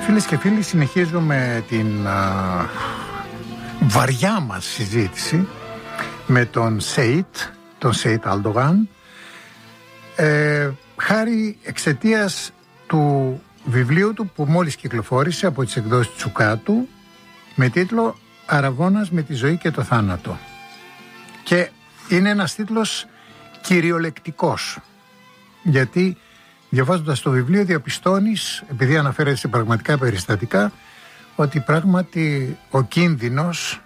Φίλες και φίλοι, συνεχίζουμε την βαριά μας συζήτηση με τον Σεϊτ Αλντογάν, χάρη εξαιτίας του βιβλίου του που μόλις κυκλοφόρησε από τις εκδόσεις Τσουκάτου με τίτλο «Αραβώνας με τη ζωή και το θάνατο». Και είναι ένας τίτλος κυριολεκτικός, γιατί διαβάζοντας το βιβλίο διαπιστώνεις, επειδή αναφέρεται σε πραγματικά περιστατικά, ότι πράγματι ο κίνδυνος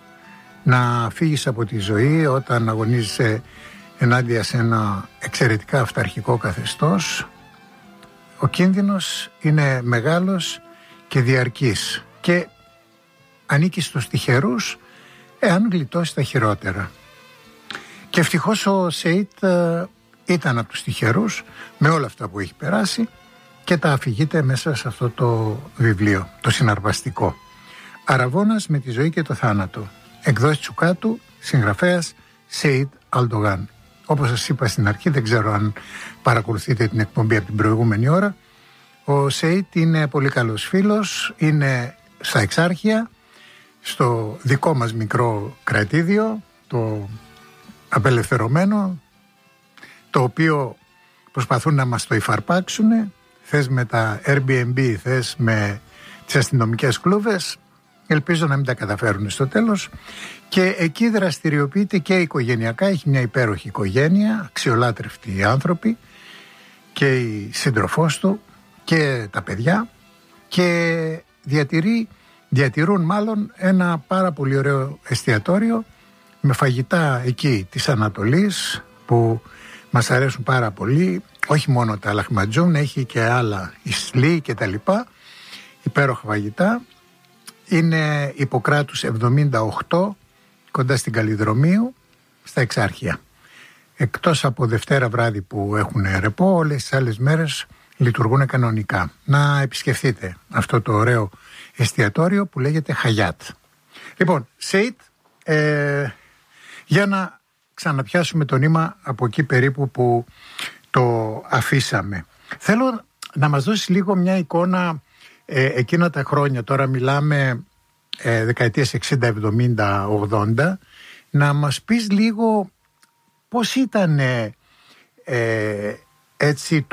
να φύγεις από τη ζωή όταν αγωνίζεσαι ενάντια σε ένα εξαιρετικά αυταρχικό καθεστώς, ο κίνδυνος είναι μεγάλος και διαρκής και ανήκει στους τυχερούς εάν γλιτώσει τα χειρότερα. Και ευτυχώς ο Σεϊτ ήταν από τους τυχερούς με όλα αυτά που έχει περάσει και τα αφηγείται μέσα σε αυτό το βιβλίο, το συναρπαστικό. «Αραβώνας με τη ζωή και το θάνατο». Εκδόσεις Τσουκάτου, συγγραφέας Σεϊτ Αλντογάν. Όπως σας είπα στην αρχή, δεν ξέρω αν παρακολουθείτε την εκπομπή από την προηγούμενη ώρα, ο Σεϊτ είναι πολύ καλός φίλος, είναι στα Εξάρχεια, στο δικό μας μικρό κρατήδιο, το απελευθερωμένο, το οποίο προσπαθούν να μας το υφαρπάξουν, θες με τα Airbnb, θες με τις αστυνομικές κλούβες, ελπίζω να μην τα καταφέρουν στο τέλος. Και εκεί δραστηριοποιείται και οικογενειακά, έχει μια υπέροχη οικογένεια, αξιολάτρευτοι άνθρωποι και η σύντροφός του και τα παιδιά, και διατηρούν μάλλον ένα πάρα πολύ ωραίο εστιατόριο με φαγητά εκεί της Ανατολής που μας αρέσουν πάρα πολύ, όχι μόνο τα λαχματζούν, έχει και άλλα, ισλί και τα λοιπά, υπέροχα φαγητά. Είναι Ιπποκράτους 78, κοντά στην Καλλιδρομίου, στα Εξάρχεια. Εκτός από Δευτέρα βράδυ που έχουν ρεπό, όλες τις άλλες μέρες λειτουργούν κανονικά. Να επισκεφτείτε αυτό το ωραίο εστιατόριο που λέγεται Χαγιάτ. Λοιπόν, Σεϊτ, για να ξαναπιάσουμε το νήμα από εκεί περίπου που το αφήσαμε. Θέλω να μας δώσει λίγο μια εικόνα εκείνα τα χρόνια, τώρα μιλάμε δεκαετίες 60, 70, 80, να μας πεις λίγο πώς ήταν έτσι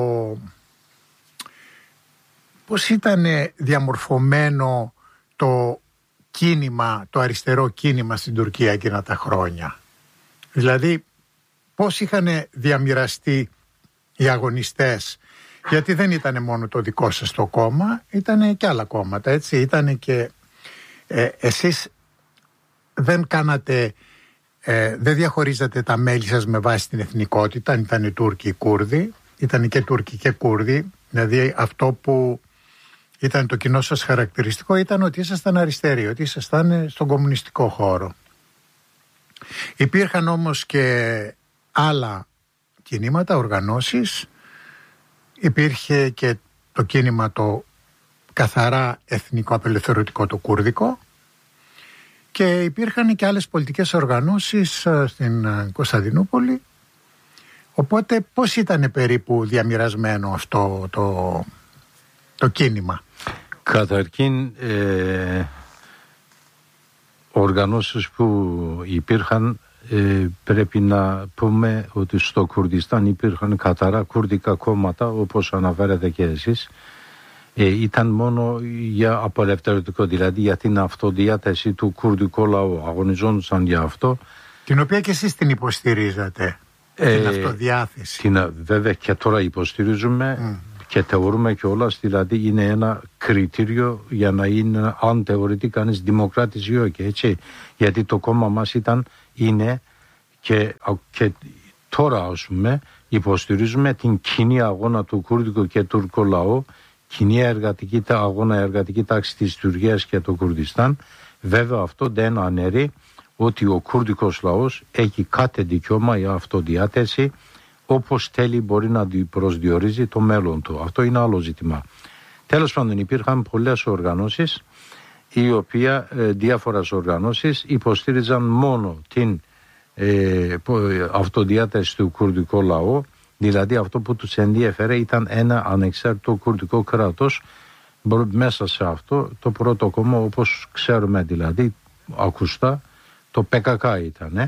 πώς ήταν διαμορφωμένο το κίνημα, το αριστερό κίνημα στην Τουρκία εκείνα τα χρόνια. Δηλαδή πώς είχαν διαμοιραστεί οι αγωνιστές, γιατί δεν ήταν μόνο το δικό σας το κόμμα, ήταν και άλλα κόμματα, έτσι, ήταν και εσείς δεν κάνατε, δεν διαχωρίζατε τα μέλη σας με βάση την εθνικότητα, αν ήταν Τούρκοι ή Κούρδοι, ήταν και Τούρκοι και Κούρδοι, δηλαδή αυτό που ήταν το κοινό σας χαρακτηριστικό ήταν ότι ήσασταν αριστεροί, ότι ήσασταν στον κομμουνιστικό χώρο. Υπήρχαν όμως και άλλα κινήματα, οργανώσεις. Υπήρχε και το κίνημα το καθαρά εθνικό απελευθερωτικό, το κουρδικό, και υπήρχαν και άλλες πολιτικές οργανώσεις στην Κωνσταντινούπολη. Οπότε πώς ήταν περίπου διαμοιρασμένο αυτό το κίνημα? Καταρχήν οργανώσεις που υπήρχαν, πρέπει να πούμε ότι στο Κουρδιστάν υπήρχαν καθαρά κουρδικά κόμματα, όπως αναφέρετε και εσείς. Ήταν μόνο για απελευθερωτικό, δηλαδή για την αυτοδιάθεση του κουρδικού λαού, αγωνιζόντουσαν για αυτό. Την οποία και εσείς την υποστηρίζατε, την αυτοδιάθεση. Βέβαια και τώρα υποστηρίζουμε και θεωρούμε κιόλας, δηλαδή είναι ένα κριτήριο για να είναι, αν θεωρείται κανείς δημοκράτης ή όχι, έτσι. Γιατί το κόμμα μας είναι και τώρα, ας πούμε, υποστηρίζουμε την κοινή αγώνα του κουρδικού και τουρκικού λαού, κοινή εργατική τάξη της Τουρκίας και του Κουρδιστάν. Βέβαια αυτό δεν αναιρεί ότι ο κουρδικός λαός έχει κάθε δικαίωμα για αυτοδιάθεση, όπως θέλει μπορεί να προσδιορίζει το μέλλον του. Αυτό είναι άλλο ζήτημα. Τέλος πάντων, υπήρχαν πολλές οργανώσεις, οι οποίες διάφορες οργανώσεις υποστήριζαν μόνο την αυτοδιάθεση του κουρδικού λαού. Δηλαδή αυτό που τους ενδιαφέρε ήταν ένα ανεξάρτητο κουρδικό κράτος Μέσα σε αυτό το πρώτο κόμμα, όπως ξέρουμε δηλαδή ακουστά, το ΠΚΚ ήταν.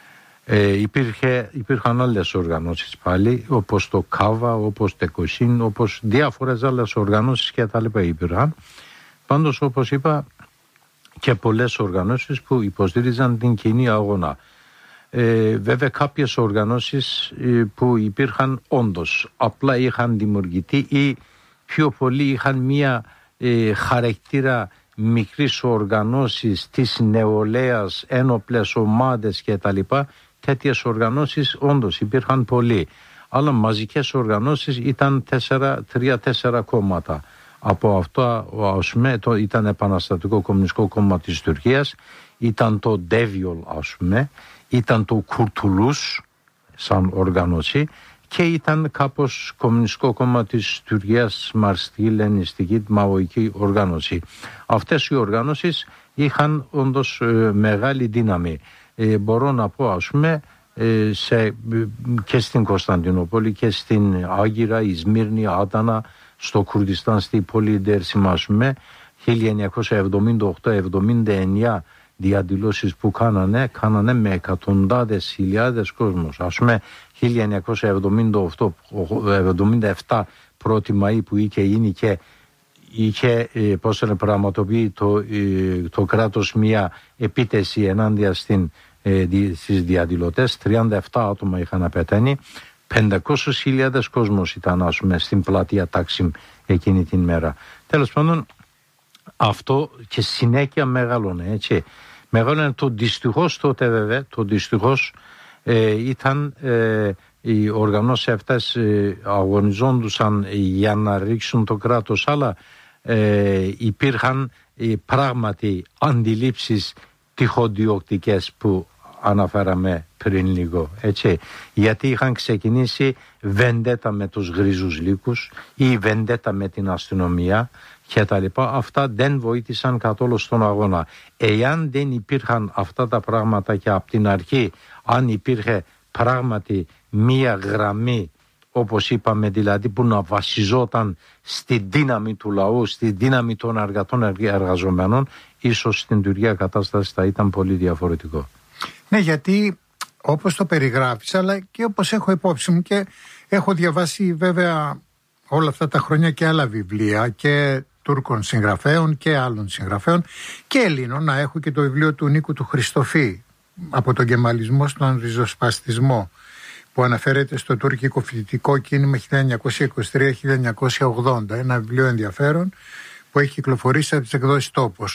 Υπήρχαν άλλες οργανώσεις πάλι, όπως το ΚΑΒΑ, όπως το ΚΟΣΥΝ, όπως διάφορες άλλες οργανώσεις και τα λοιπά υπήρχαν. Πάντως, όπως είπα, και πολλές οργανώσεις που υποστήριζαν την κοινή αγώνα. Βέβαια κάποιες οργανώσεις που υπήρχαν όντως απλά είχαν δημιουργηθεί ή πιο πολύ είχαν μία χαρακτήρα μικρής οργανώσεις της νεολαίας, ένοπλες ομάδες κτλ. Τέτοιες οργανώσεις όντως υπήρχαν πολλοί. Αλλά μαζικές οργανώσεις ήταν 3-4 κόμματα. Από αυτό ήταν Επαναστατικό Κομμουνιστικό Κόμμα της Τουρκίας, ήταν το Ντέβιολ ήταν το Κουρτουλούς σαν οργάνωση και ήταν κάπως Κομμουνιστικό Κόμμα της Τουρκίας, μαρξιστική, λενινιστική, μαοϊκή οργάνωση. Αυτές οι οργάνωσεις είχαν όντως μεγάλη δύναμη. Μπορώ να πω και στην Κωνσταντινούπολη και στην Άγκυρα, η Σμύρνη, Άτανα, στο Κουρδιστάν, στη πόλη Ντέρσιμα 1978-79 διαδηλώσεις που κάνανε με εκατοντάδες χιλιάδες κόσμος. 1978-77 1η Μαΐ που είχε πραγματοποιεί το κράτος μια επίθεση ενάντια στις διαδηλωτές. 37 άτομα είχαν πεθάνει. 500.000 κόσμος ήταν στην πλατεία Τάξιμ εκείνη την μέρα. Τέλος πάντων, αυτό και συνέχεια μεγάλωνε, έτσι. Μεγάλωνε το δυστυχώς τότε βέβαια, ήταν οι οργανώσεις αυτές αγωνιζόντουσαν για να ρίξουν το κράτος, αλλά υπήρχαν πράγματι αντιλήψεις τυχοδιοκτικές που αναφέραμε πριν λίγο, έτσι. Γιατί είχαν ξεκινήσει βεντέτα με τους γρίζους λύκους ή βεντέτα με την αστυνομία και τα λοιπά. Αυτά δεν βοήθησαν καθόλου στον αγώνα. Εάν δεν υπήρχαν αυτά τα πράγματα και από την αρχή, αν υπήρχε πράγματι μία γραμμή, όπως είπαμε, δηλαδή που να βασιζόταν στη δύναμη του λαού, στη δύναμη των εργαζομένων, ίσως στην Τουρκία κατάσταση θα ήταν πολύ διαφορετικό. Ναι, γιατί όπως το περιγράφεις, αλλά και όπως έχω υπόψη μου και έχω διαβάσει βέβαια όλα αυτά τα χρόνια και άλλα βιβλία και Τούρκων συγγραφέων και άλλων συγγραφέων και Ελλήνων, να έχω και το βιβλίο του Νίκου του Χριστοφή, από τον κεμαλισμό στον ριζοσπαστισμό, που αναφέρεται στο τουρκικό φοιτητικό κίνημα 1923-1980, ένα βιβλίο ενδιαφέρον που έχει κυκλοφορήσει από τις εκδόσεις Τόπος.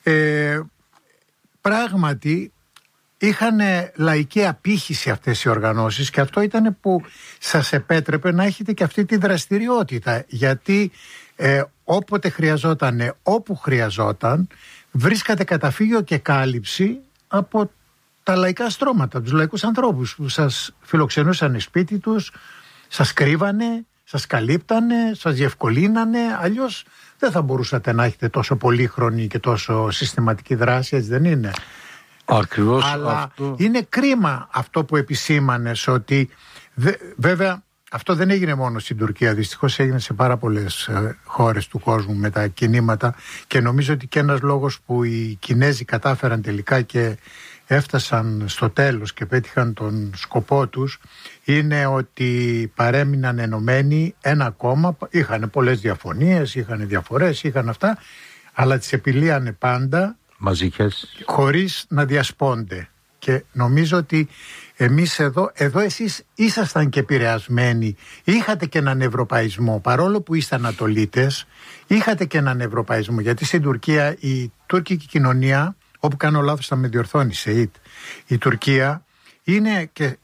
Πράγματι είχαν λαϊκή απήχηση αυτές οι οργανώσεις και αυτό ήταν που σας επέτρεπε να έχετε και αυτή τη δραστηριότητα, γιατί όποτε χρειαζόταν, όπου χρειαζόταν, βρίσκατε καταφύγιο και κάλυψη από τα λαϊκά στρώματα, τους λαϊκούς ανθρώπους που σας φιλοξενούσαν σπίτι τους, σας κρύβανε, σας καλύπτανε, σας διευκολύνανε. Αλλιώς δεν θα μπορούσατε να έχετε τόσο πολύχρονη και τόσο συστηματική δράση, έτσι δεν είναι? Ακριβώς. Αλλά αυτό είναι κρίμα αυτό που επισήμανες, ότι βέβαια αυτό δεν έγινε μόνο στην Τουρκία, δυστυχώς έγινε σε πάρα πολλές χώρες του κόσμου με τα κινήματα, και νομίζω ότι και ένας λόγος που οι Κινέζοι κατάφεραν τελικά και έφτασαν στο τέλος και πέτυχαν τον σκοπό τους είναι ότι παρέμειναν ενωμένοι, ένα κόμμα, είχαν πολλές διαφωνίες, είχαν διαφορές, είχαν αυτά, αλλά τις επιλύανε πάντα μαζικές, χωρίς να διασπώνται. Και νομίζω ότι εμείς εδώ εσείς ήσασταν και επηρεασμένοι, είχατε και έναν ευρωπαϊσμό, παρόλο που είστε Ανατολίτες, είχατε και έναν ευρωπαϊσμό, γιατί στην Τουρκία η τουρκική κοινωνία, όπου κάνω λάθος θα με διορθώνει, Σεΐτ, η Τουρκία είναι και